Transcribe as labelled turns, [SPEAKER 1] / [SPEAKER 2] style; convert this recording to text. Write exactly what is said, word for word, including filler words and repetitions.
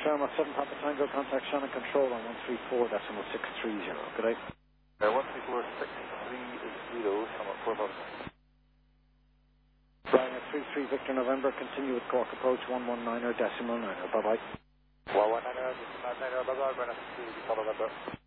[SPEAKER 1] Sharma seven Papa Tango, contact Shannon Control on one three four decimal six three zero. Good day.
[SPEAKER 2] Uh, one three four six three zero, Shamrock four Papa.
[SPEAKER 1] Ryanair three three Victor November, continue with Cork approach one one niner decimal niner. Bye bye.
[SPEAKER 2] one one niner, decimal niner, bye bye, Ryanair three three Victor November.